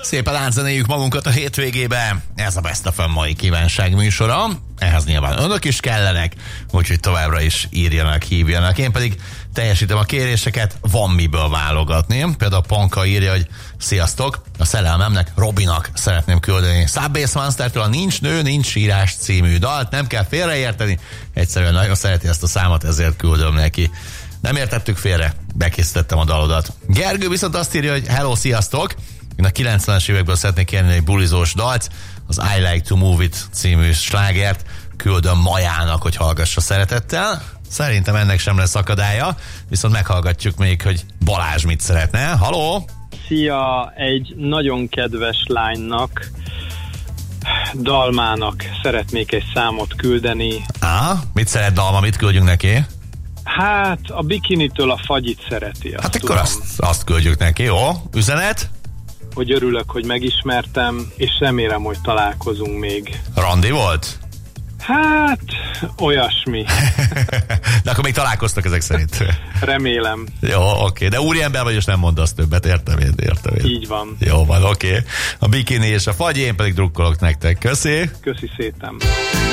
Szépen átzenéljük magunkat a hétvégébe. Ez a Best of mai kívánság műsora. Ehhez nyilván önök is kellenek, úgyhogy továbbra is írjanak, hívjanak. Én pedig teljesítem a kéréseket, van miből válogatni. Például Panka írja, hogy sziasztok, a szerelmemnek, Robinak szeretném küldeni Subbase Monstertől a Nincs nő, nincs sírás című dalt. Nem kell félreérteni, egyszerűen nagyon szereti ezt a számot, ezért küldöm neki. Nem értettük félre, bekészítettem a dalodat. Gergő viszont azt írja, hogy hello, sziasztok! Én a 90-es évekből szeretnék kérni egy bulizós dalt, az I Like to Move It című slágert küldöm Majának, hogy hallgassa szeretettel. Szerintem ennek sem lesz akadálya, viszont meghallgatjuk még, hogy Balázs mit szeretne. Haló! Szia! Egy nagyon kedves lánynak, Dalmának szeretnék egy számot küldeni. Mit szeret Dalma, mit küldjünk neki? Hát a bikinitől a fagyit szereti. Hát akkor azt küldjük neki, jó? Üzenet? Hogy örülök, hogy megismertem, és remélem, hogy találkozunk még. Randi volt? Hát, olyasmi. De akkor még találkoztak ezek szerint. Remélem. Jó, oké. De úriember vagy, és nem mondasz többet, értem én. Így van. Jó van, oké. A bikini és a fagy, én pedig drukkolok nektek. Köszi. Köszi szépen.